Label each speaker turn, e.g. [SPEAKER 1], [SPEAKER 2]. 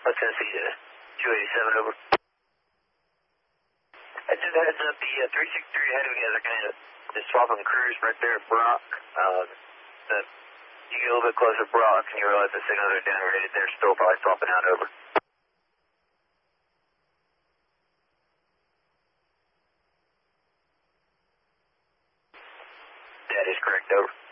[SPEAKER 1] Let's Tennessee 287 over. I just heads up the 363 ahead of you guys are kind of just swapping crews right there at Brock. You get a little bit closer to Brock and you realize the signals are downrated. They're still probably swapping out over. That is correct, over.